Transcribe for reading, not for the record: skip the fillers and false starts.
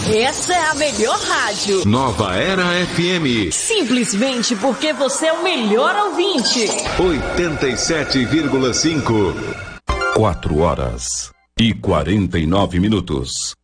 Essa é a melhor rádio. Nova Era FM. Simplesmente porque você é o melhor ouvinte. 87,5. 4 horas e 49 minutos.